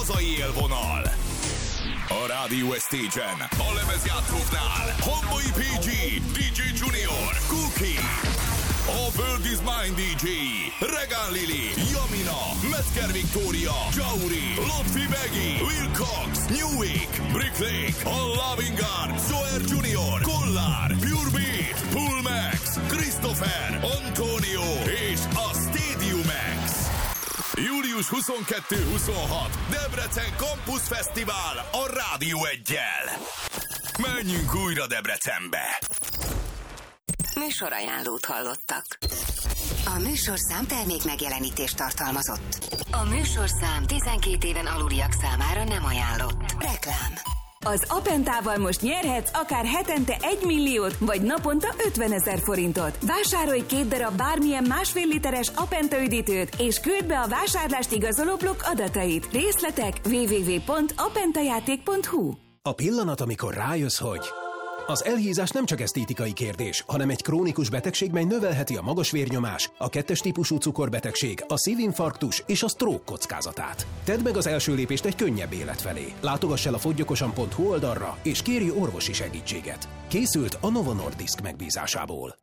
hazai élvonal. A Rádió Stage-en, a lemezjátszóknál Homboy PG, DJ Junior, Cookie, a World is Mine DJ, Regán Lili, Jamina, Metzger Victoria, Jauri, Lotfi Begi, Will Cox, New Week, Brick Lake, a Loving Guard, Zoer Junior, Kollár, Pure Beat, Pull Max, Christopher, Antonio és a Stadium X. Július 22-26 Debrecen Campus Fesztivál a Rádió 1-jel. Menjünk újra Debrecenbe! Műsorajánlót hallottak. A műsorszám termék megjelenítést tartalmazott. A műsorszám 12 éven aluliak számára nem ajánlott. Reklám. Az Apentával most nyerhetsz akár hetente 1 milliót, vagy naponta 50 000 forintot. Vásárolj 2 darab bármilyen 1,5 literes Apenta üdítőt, és küld be a vásárlást igazoló blokk adatait. Részletek www.apentajáték.hu. A pillanat, amikor rájössz, hogy... Az elhízás nem csak esztétikai kérdés, hanem egy krónikus betegség, mely növelheti a magas vérnyomás, a 2-es típusú cukorbetegség, a szívinfarktus és a stroke kockázatát. Tedd meg az első lépést egy könnyebb élet felé. Látogass el a foggyokosan.hu oldalra, és kérj orvosi segítséget. Készült a Novo Nordisk megbízásából.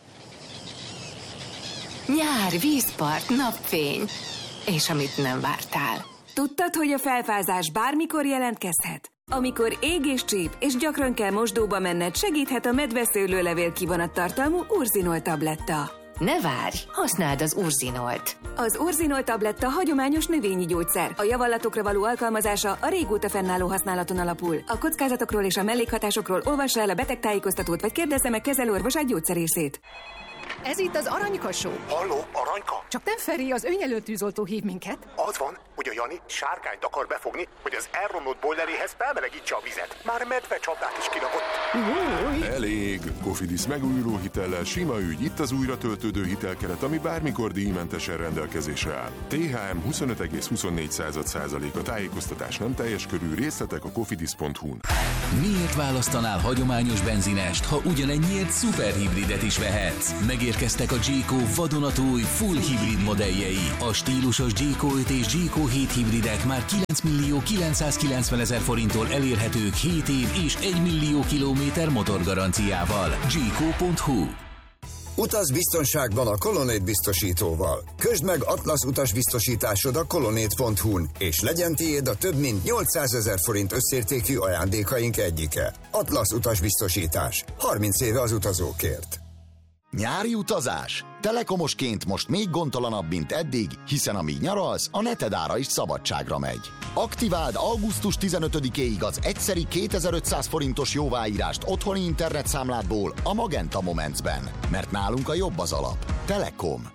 Nyár, vízpart, napfény. És amit nem vártál. Tudtad, hogy a felfázás bármikor jelentkezhet? Amikor ég és csíp, és gyakran kell mosdóba menned, segíthet a medveszőlőlevél kivonattartalmú Urzinol tabletta. Ne várj, használd az Urzinolt. Az Urzinol tabletta hagyományos növényi gyógyszer. A javallatokra való alkalmazása a régóta fennálló használaton alapul. A kockázatokról és a mellékhatásokról olvassa el a betegtájékoztatót, vagy kérdezze meg kezelőorvosát, gyógyszerészét. Ez itt az Aranyka Show. Halló, Aranyka? Csak nem Feri, az önjelölt tűzoltó hív minket. Az van, hogy a Jani sárkányt akar befogni, hogy az elromlott bojleréhez felmelegítse a vizet. Már medve csapdát is kirakott. Elég! Cofidis megújuló hitellel sima ügy, itt az újra töltődő hitelkeret, ami bármikor díjmentesen rendelkezésre áll. THM 25,24%, a tájékoztatás nem teljes körű, részletek a cofidis.hu-n. Miért választanál hagyományos benzinest, ha ugyanennyiért szuperhibridet is vehetsz? Megérkeztek a G-Co vadonatúj full hibrid modelljei. A stílusos G-Co 5 és G-Co 7 hibridek már 9.990.000 forinttól elérhetők 7 év és 1 millió kilométer motorgaranciával. G-Co.hu. Utaz biztonságban a Colonnade biztosítóval. Közd meg Atlasz utasbiztosításod a Colonnade.hu-n, és legyen tiéd a több mint 800 000 forint összértékű ajándékaink egyike. Atlasz utasbiztosítás. 30 éve az utazókért. Nyári utazás? Telekomosként most még gondtalanabb, mint eddig, hiszen amíg nyaralsz, a netedára is szabadságra megy. Aktiváld augusztus 15-éig az egyszeri 2500 forintos jóváírást otthoni internetszámládból a Magenta Momentsben, mert nálunk a jobb az alap. Telekom.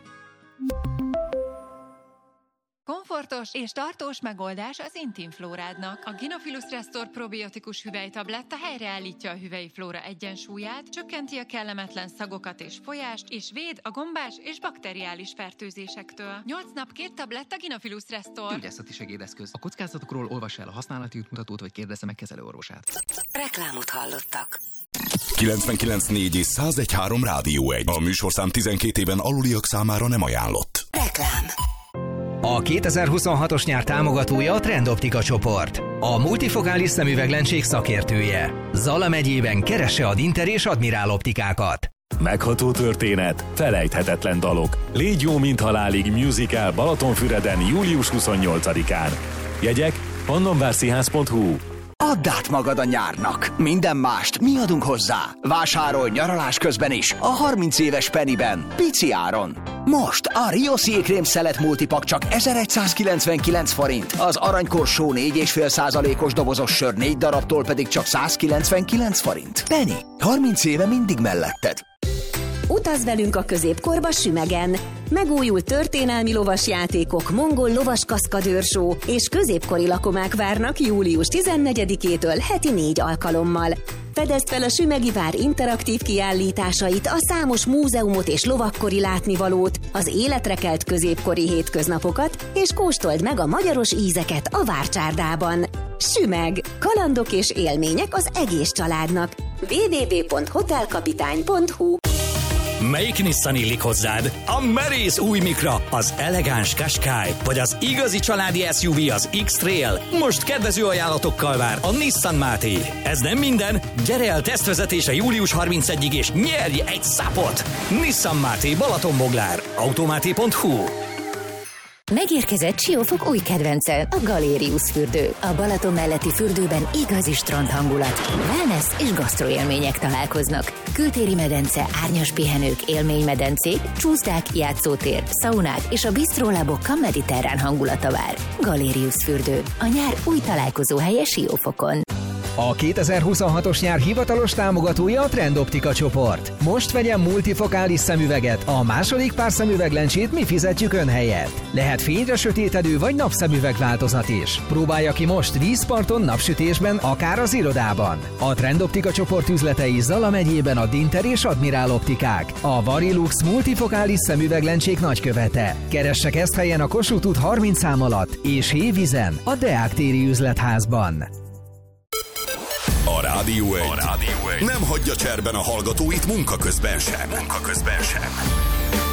Komfortos és tartós megoldás az Intimflórádnak. A Gynophilus Restore probiotikus hüvelytabletta helyreállítja a hüvelyflóra egyensúlyát, csökkenti a kellemetlen szagokat és folyást, és véd a gombás és bakteriális fertőzésektől. 8 nap 2 tabletta Gynophilus Restore. Gyógyászati segédeszköz. A kockázatokról olvassa el a használati útmutatót, vagy kérdezze meg kezelőorvosát. Reklámot hallottak. 99.4 és 101.3 Rádió 1. A műsorszám 12 éven aluliak számára nem ajánlott. Reklám. A 2026-os nyár támogatója a Trendoptika csoport. A multifokális szemüveglencség szakértője. Zala megyében keresse a Dinter és Admirál optikákat. Megható történet, felejthetetlen dalok. Légy jó, mint halálig musical Balatonfüreden július 28-án. Jegyek pannonvárszínház.hu. Add át magad a nyárnak. Minden mást mi adunk hozzá. Vásárolj nyaralás közben is a 30 éves Pennyben, pici áron. Most a Rios jégkrém szelet multipak csak 1199 forint. Az aranykorsó 4,5%-os dobozos sör 4 darabtól pedig csak 199 forint. Penny, 30 éve mindig melletted. Utazz velünk a középkorba Sümegen. Megújult történelmi lovasjátékok, mongol lovaskaszkadőrshow és középkori lakomák várnak július 14-től heti 4 alkalommal. Fedezd fel a Sümegi Vár interaktív kiállításait, a számos múzeumot és lovakkori látnivalót, az életre kelt középkori hétköznapokat, és kóstold meg a magyaros ízeket a Várcsárdában. Sümeg. Kalandok és élmények az egész családnak. www.hotelkapitány.hu. Melyik Nissan illik hozzád? A merész új Micra, az elegáns Qashqai, vagy az igazi családi SUV, az X-Trail? Most kedvező ajánlatokkal vár a Nissan Máté. Ez nem minden, gyere el tesztvezetése július 31-ig és nyerj egy szápot! Nissan Máté Balatonboglár, automáté.hu. Megérkezett Siófok új kedvence, a Galérius fürdő. A Balaton melletti fürdőben igazi strandhangulat, wellness és gasztroélmények találkoznak. Kültéri medence, árnyas pihenők, élménymedencék, csúszdák, játszótér, szaunák és a bistrólábokkal mediterrán hangulata vár. Galérius fürdő, a nyár új találkozóhelye Siófokon. A 2026-os nyár hivatalos támogatója a Trendoptika csoport. Most vegyen multifokális szemüveget, a második pár szemüveglencsét mi fizetjük ön helyett. Lehet fényre sötétedő vagy napszemüveg változat is. Próbálja ki most vízparton, napsütésben, akár az irodában. A Trendoptika csoport üzletei Zala megyében a Dinter és Admirál Optikák. A Varilux multifokális szemüveglencsék nagykövete. Keresse Keszthelyen a Kossuth út 30 szám alatt, és Hévízen a Deák téri üzletházban. A Rádió 1 nem hagyja cserben a hallgatóit munka közben sem.